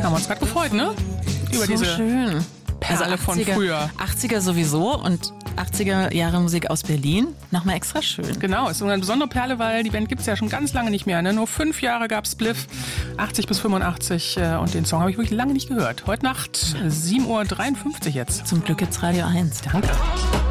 Haben wir uns gerade gefreut, ne? Über so diese schön. Perle von früher. 80er sowieso und 80er Jahre Musik aus Berlin. Nochmal extra schön. Genau, ist so eine besondere Perle, weil die Band gibt es ja schon ganz lange nicht mehr. Ne? Nur 5 Jahre gab es Spliff, 80 bis 85 und den Song habe ich wirklich lange nicht gehört. Heute Nacht 7.53 Uhr jetzt. Zum Glück gibt's Radio 1. Danke.